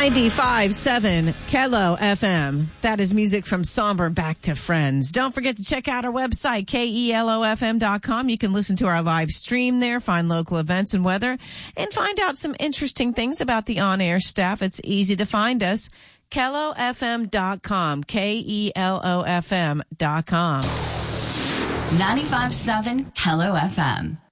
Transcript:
95.7 Kello FM. That is music from Somber back to Friends. Don't forget to check out our website, KELOFM.com. You can listen to our live stream there, find local events and weather, and find out some interesting things about the on-air staff. It's easy to find us. KELOFM.com. KELOFM.com. 95.7 Kello FM.